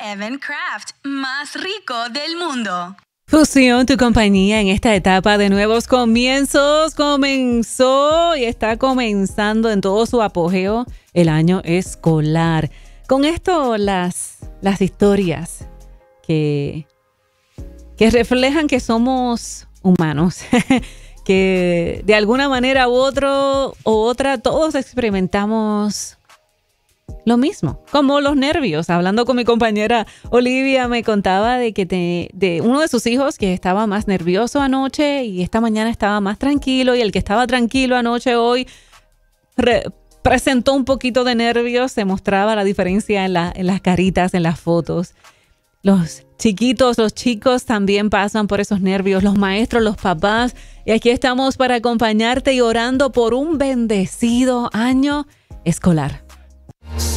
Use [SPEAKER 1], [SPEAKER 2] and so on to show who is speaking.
[SPEAKER 1] Evan Craft, más rico del mundo.
[SPEAKER 2] Fusión, tu compañía en esta etapa de nuevos comienzos, comenzó y está comenzando en todo su apogeo el año escolar. Con esto, las historias que reflejan que somos humanos, que de alguna manera u otra todos experimentamos lo mismo, como los nervios. Hablando con mi compañera Olivia, me contaba de que de uno de sus hijos que estaba más nervioso anoche y esta mañana estaba más tranquilo, y el que estaba tranquilo anoche hoy presentó un poquito de nervios. Se mostraba la diferencia en las caritas, en las fotos. Los chiquitos, los chicos también pasan por esos nervios, los maestros, los papás. Y aquí estamos para acompañarte y orando por un bendecido año escolar.